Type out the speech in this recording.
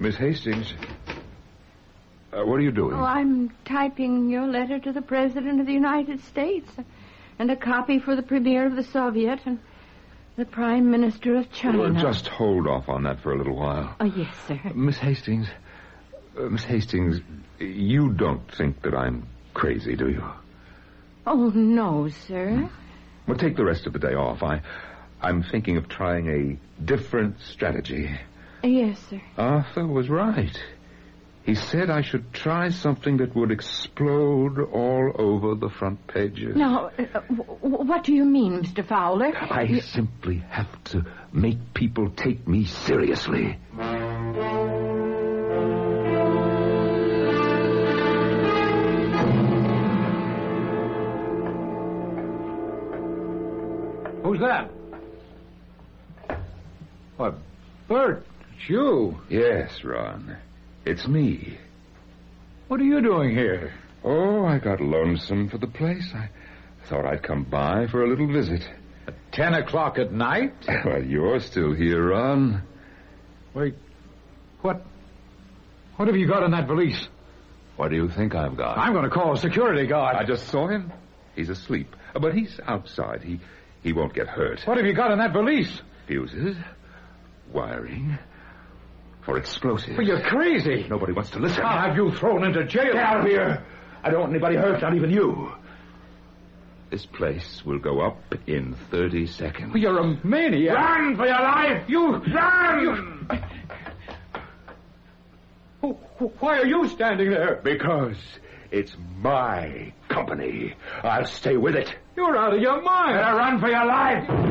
Miss Hastings, what are you doing? Oh, I'm typing your letter to the President of the United States and a copy for the Premier of the Soviet and the Prime Minister of China. Well, just hold off on that for a little while. Oh, yes, sir. Miss Hastings, you don't think that I'm crazy, do you? Oh, no, sir. Well, take the rest of the day off. I'm thinking of trying a different strategy. Yes, sir. Arthur was right. He said I should try something that would explode all over the front pages. Now, what do you mean, Mr. Fowler? I simply have to make people take me seriously. Who's that? What, Bert, it's you. Yes, Ron. It's me. What are you doing here? Oh, I got lonesome for the place. I thought I'd come by for a little visit. At 10 o'clock at night? Well, you're still here, Ron. Wait, what have you got in that valise? What do you think I've got? I'm going to call a security guard. I just saw him. He's asleep. But he's outside. He won't get hurt. What have you got in that valise? Fuses, wiring, for explosives. Well, you're crazy. Nobody wants to listen. I'll have you thrown into jail. Get out of here. I don't want anybody hurt, not even you. This place will go up in 30 seconds. Well, you're a maniac. Run for your life! You run! Why are you standing there? Because it's my company. I'll stay with it. You're out of your mind. Better run for your life!